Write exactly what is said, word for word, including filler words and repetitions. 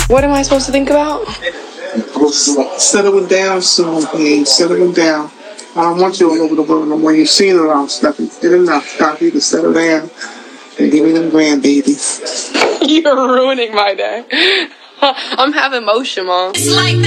What am I supposed to think about? Settle it down soon, please. Settle it down. I don't want you all over the world no more. You've seen it all, stuff. You did enough. Time for you to settle down and give me them grandbabies. You're ruining my day. I'm having motion, Mom. It's like